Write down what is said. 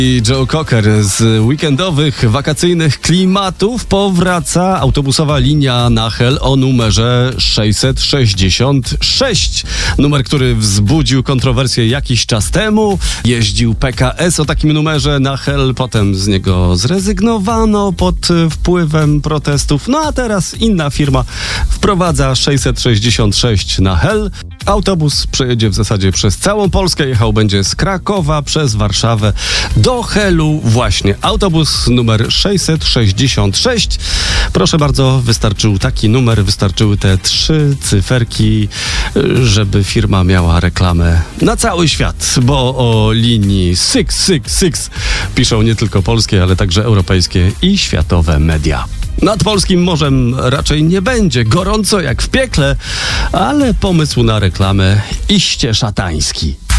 I Joe Cocker z weekendowych, wakacyjnych klimatów powraca autobusowa linia na Hel o numerze 666. Numer, który wzbudził kontrowersję jakiś czas temu. Jeździł PKS o takim numerze na Hel, potem z niego zrezygnowano pod wpływem protestów. No a teraz inna firma wprowadza 666 na Hel. Autobus przejedzie w zasadzie przez całą Polskę. Jechał będzie z Krakowa przez Warszawę do Helu właśnie. Autobus numer 666. Proszę bardzo, wystarczył taki numer, wystarczyły te 3 cyferki, żeby firma miała reklamę na cały świat, bo o linii 666 piszą nie tylko polskie, ale także europejskie i światowe media. Nad polskim morzem raczej nie będzie gorąco jak w piekle, ale pomysł na reklamę iście szatański.